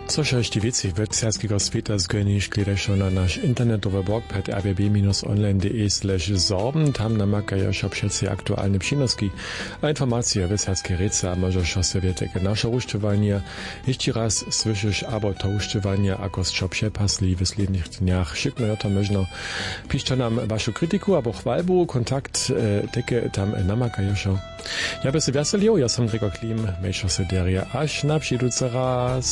Což ešte viacej webserského sveta zgojniš gledaš na náš internetový blog pred rbb-online.de/sorben. Tam namakajú všetci aktuálne přinoski a informácie o webserskej rece a môžeš sa vietek naše uštovania. Ešte raz slyšíš abo to uštovania, ako z čo přepasli v sledných dňach. Šikno je to možno. Píšte nám vašu kritiku abo chvalbu, kontakt teke tam namakajú. Ja by si veselil, ja som Gregor Klim, mejšo se deria až na přijúce raz.